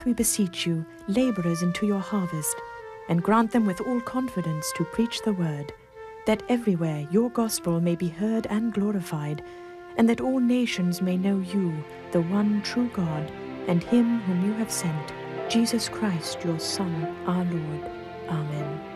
we beseech you, laborers into your harvest, and grant them with all confidence to preach the word, that everywhere your gospel may be heard and glorified, and that all nations may know you, the one true God, and him whom you have sent, Jesus Christ, your Son, our Lord. Amen.